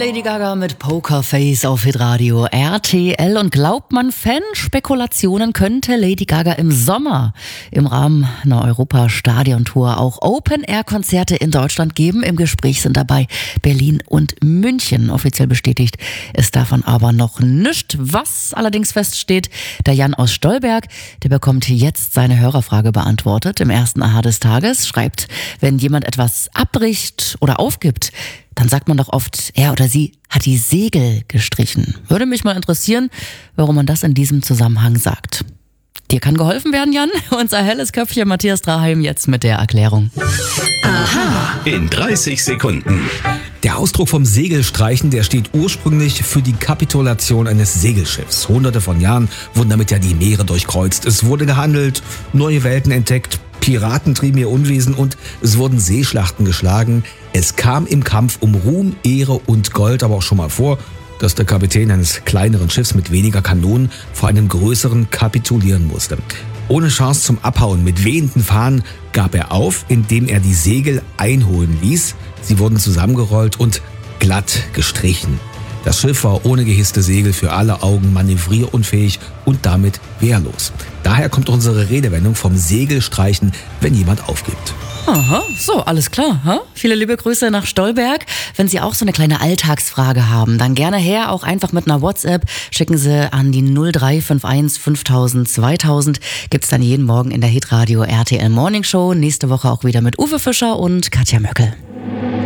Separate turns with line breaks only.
Lady Gaga mit Pokerface auf Hitradio RTL. Und glaubt man Fanspekulationen, könnte Lady Gaga im Sommer im Rahmen einer Europa-Stadion-Tour auch Open-Air-Konzerte in Deutschland geben. Im Gespräch sind dabei Berlin und München. Offiziell bestätigt ist davon aber noch nichts. Was allerdings feststeht, der Jan aus Stolberg, der bekommt jetzt seine Hörerfrage beantwortet. Im ersten Aha des Tages schreibt, wenn jemand etwas abbricht oder aufgibt, dann sagt man doch oft, er oder sie hat die Segel gestrichen. Würde mich mal interessieren, warum man das in diesem Zusammenhang sagt. Dir kann geholfen werden, Jan. Unser helles Köpfchen Matthias Draheim jetzt mit der Erklärung.
Aha. In 30 Sekunden.
Der Ausdruck vom Segelstreichen, der steht ursprünglich für die Kapitulation eines Segelschiffs. Hunderte von Jahren wurden damit ja die Meere durchkreuzt. Es wurde gehandelt, neue Welten entdeckt, Piraten trieben ihr Unwesen und es wurden Seeschlachten geschlagen. Es kam im Kampf um Ruhm, Ehre und Gold aber auch schon mal vor, dass der Kapitän eines kleineren Schiffs mit weniger Kanonen vor einem größeren kapitulieren musste. Ohne Chance zum Abhauen, mit wehenden Fahnen gab er auf, indem er die Segel einholen ließ. Sie wurden zusammengerollt und glatt gestrichen. Das Schiff war ohne gehisste Segel für alle Augen manövrierunfähig und damit wehrlos. Daher kommt unsere Redewendung vom Segelstreichen, wenn jemand aufgibt.
Aha, so, alles klar. Ha? Viele liebe Grüße nach Stolberg. Wenn Sie auch so eine kleine Alltagsfrage haben, dann gerne her, auch einfach mit einer WhatsApp. Schicken Sie an die 0351 5000 2000. Gibt's dann jeden Morgen in der Hitradio RTL Morning Show. Nächste Woche auch wieder mit Uwe Fischer und Katja Möckel.